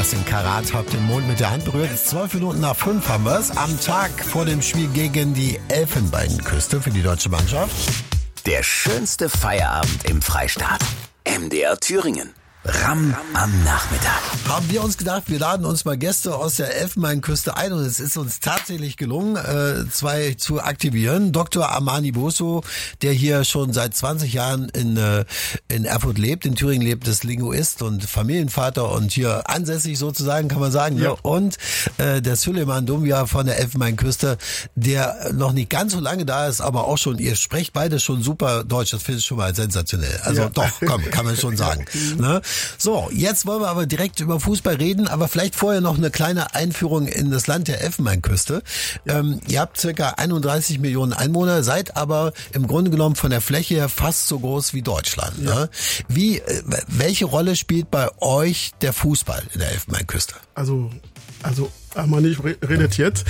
Yassin Karat hat den Mond mit der Hand berührt. 5:12 haben wir es. Am Tag vor dem Spiel gegen die Elfenbeinküste für die deutsche Mannschaft. Der schönste Feierabend im Freistaat. MDR Thüringen. Ram am Nachmittag. Haben wir uns gedacht, wir laden uns mal Gäste aus der Elfenbeinküste ein und es ist uns tatsächlich gelungen, zwei zu aktivieren. Dr. Amani Boso, der hier schon seit 20 Jahren in Erfurt lebt, in Thüringen lebt, ist Linguist und Familienvater und hier ansässig sozusagen, kann man sagen. Ja. Und der Süleyman Doumbia von der Elfenbeinküste, der noch nicht ganz so lange da ist, aber auch schon, ihr sprecht beide schon super Deutsch, das finde ich schon mal sensationell. Also ja. Doch, komm, kann man schon sagen. Ne? So, jetzt wollen wir aber direkt über Fußball reden, aber vielleicht vorher noch eine kleine Einführung in das Land der Elfenbeinküste. Ihr habt circa 31 Millionen Einwohner, seid aber im Grunde genommen von der Fläche her fast so groß wie Deutschland. Ja. Ne? Welche Rolle spielt bei euch der Fußball in der Elfenbeinküste? Also Amani redet jetzt.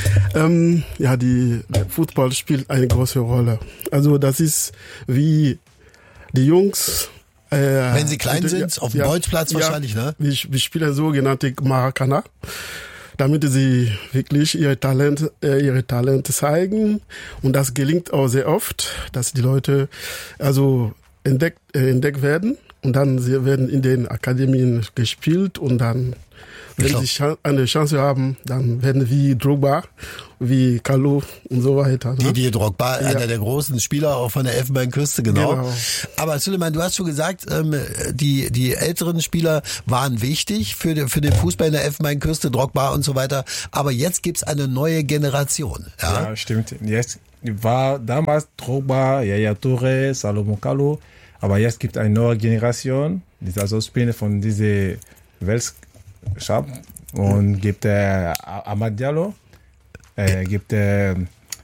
Der Fußball spielt eine große Rolle. Also das ist wie die Jungs. Wenn sie klein sind, auf dem Bolzplatz wahrscheinlich, ne? Wir spielen sogenannte Maracana, damit sie wirklich ihre Talente zeigen. Und das gelingt auch sehr oft, dass die Leute entdeckt werden. Und dann sie werden in den Akademien gespielt und dann, wenn sie eine Chance haben, dann werden wie Drogba, wie Kalou und so weiter. Ne? Didier Drogba, einer der großen Spieler auch von der Elfenbeinküste, genau. Aber Süleyman, du hast schon gesagt, die älteren Spieler waren wichtig für den Fußball in der Elfenbeinküste, Drogba und so weiter. Aber jetzt gibt's eine neue Generation. Ja, stimmt. Jetzt war damals Drogba, Yaya Touré, Salomon Kalou. Aber jetzt gibt es eine neue Generation, die also Spieler von dieser Weltcup und gibt Amad Diallo, gibt der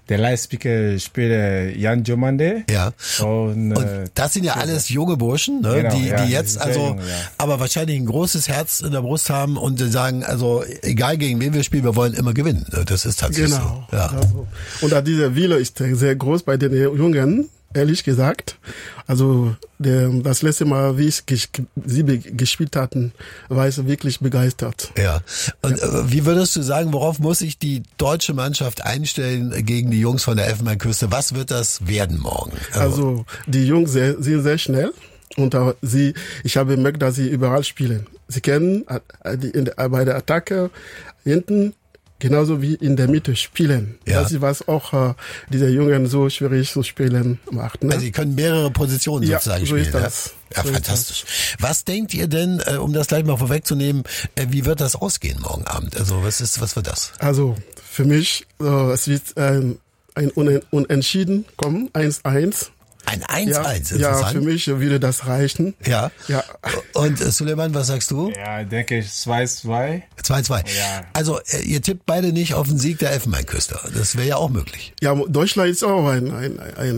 Leihspieler Jan Diomande. Ja. Und das sind ja alles junge Burschen, ne? Genau, die jetzt jung, aber wahrscheinlich ein großes Herz in der Brust haben und sagen, also egal gegen wen wir spielen, wir wollen immer gewinnen. Das ist tatsächlich so. Ja. Genau. Und dieser Wille ist sehr groß bei den Jungen. Ehrlich gesagt, also das letzte Mal, wie sie gespielt hatten, war ich wirklich begeistert. Ja. Und wie würdest du sagen, worauf muss sich die deutsche Mannschaft einstellen gegen die Jungs von der Elfenbeinküste? Was wird das werden morgen? Also die Jungs sind sehr schnell und ich habe bemerkt, dass sie überall spielen. Sie können bei der Attacke hinten genauso wie in der Mitte spielen. Ja. Das ist was auch diese Jungen so schwierig zu spielen macht. Ne? Also sie können mehrere Positionen sozusagen spielen. So ist das. Ja, fantastisch. Was denkt ihr denn, um das gleich mal vorwegzunehmen, wie wird das ausgehen morgen Abend? Also was wird das? Also für mich, es wird ein Unentschieden kommen, 1-1. Ein 1-1, interessant. Ja, für mich würde das reichen. Ja. Und Süleyman, was sagst du? Ja, denke ich 2-2. 2-2. Ja. Also ihr tippt beide nicht auf den Sieg der Elfenbeinküste. Das wäre ja auch möglich. Ja, Deutschland ist auch eine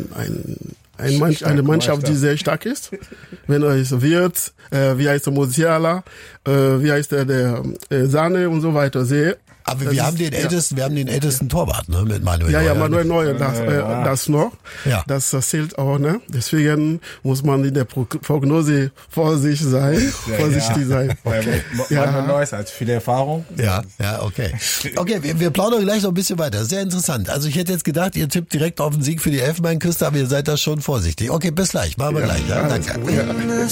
Mannschaft, die sehr stark ist. Wenn es wird, wie heißt der Musiala, wie heißt der Sahne und so weiter, sehr. Aber wir haben den ältesten Torwart, ne, mit Manuel Neuer. Ja, Manuel Neuer, das noch. Ja. Das zählt auch, ne? Deswegen muss man in der Prognose vorsichtig sein. Okay. Manuel Neuer hat viel Erfahrung. Ja, okay. Okay, wir plaudern gleich noch ein bisschen weiter. Sehr interessant. Also ich hätte jetzt gedacht, ihr tippt direkt auf den Sieg für die Elfenbeinküste, aber ihr seid da schon vorsichtig. Okay, bis gleich. Machen wir gleich. Ja, danke.